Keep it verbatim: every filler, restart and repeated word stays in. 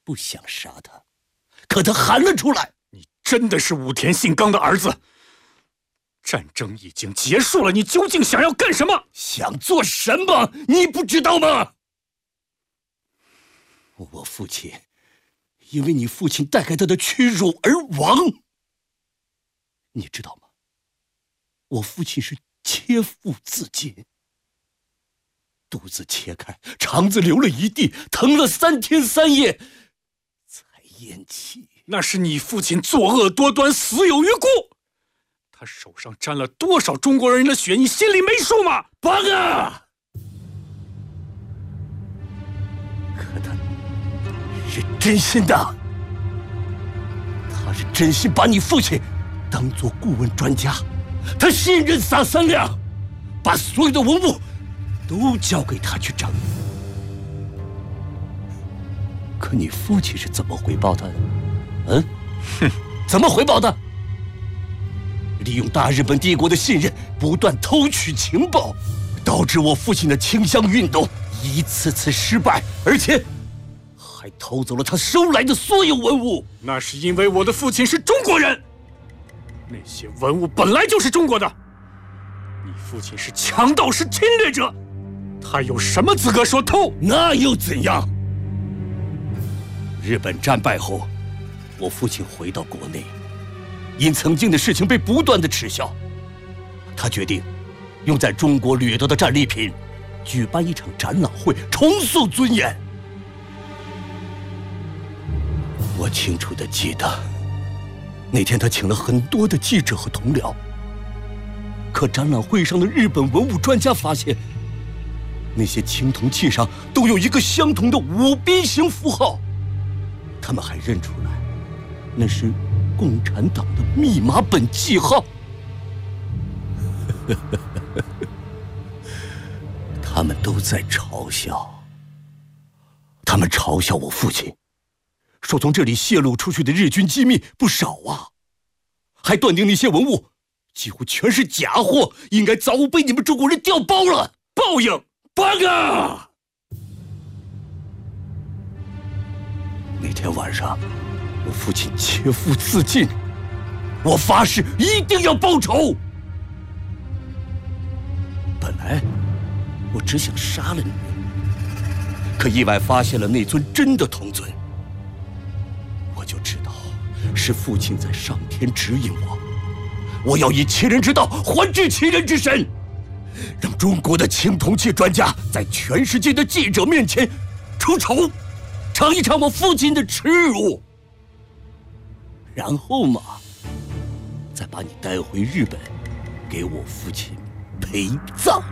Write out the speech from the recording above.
不想杀他，可他喊了出来。 你真的是武田信纲的儿子？战争已经结束了，你究竟想要干什么？ 想做什么？你不知道吗？我父亲因为你父亲带给他的屈辱而亡。你知道吗？我父亲是切腹自尽，肚子切开，肠子流了一地，疼了三天三夜才咽气。 那是你父亲作恶多端，死有余辜。他手上沾了多少中国人的血，你心里没数吗？ 棒啊！可他是真心的，他是真心把你父亲当作顾问专家，他信任撒三亮，把所有的文物都交给他去整。可你父亲是怎么回报他的？嗯，哼，怎么回报的？利用大日本帝国的信任，不断偷取情报，导致我父亲的倾向运动一次次失败，而且还偷走了他收来的所有文物。 那是因为我的父亲是中国人，那些文物本来就是中国的。你父亲是强盗，是侵略者，他有什么资格说偷？ 那又怎样？日本战败后，我父亲回到国内，因曾经的事情被不断的耻笑，他决定用在中国掠夺的战利品举办一场展览会，重塑尊严。我清楚地记得，那天他请了很多的记者和同僚，可展览会上的日本文物专家发现，那些青铜器上都有一个相同的五边形符号，他们还认出来那是共产党的密码本记号。他们都在嘲笑，他们嘲笑我父亲，说从这里泄露出去的日军机密不少啊，还断定那些文物几乎全是假货，应该早被你们中国人调包了。 报应！ 八个！那天晚上，我父亲切腹自尽，我发誓一定要报仇。本来我只想杀了你，可意外发现了那尊真的铜尊，我就知道是父亲在上天指引我，我要以其人之道还治其人之身，让中国的青铜器专家在全世界的记者面前出丑，尝一尝我父亲的耻辱，然后嘛，再把你带回日本，给我父亲陪葬。